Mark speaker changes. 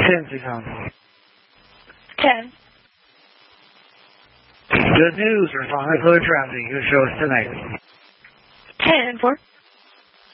Speaker 1: 10, please, hon.
Speaker 2: 10.
Speaker 1: Good news, we're finally clear traffic. You show us tonight.
Speaker 2: 10 and 4.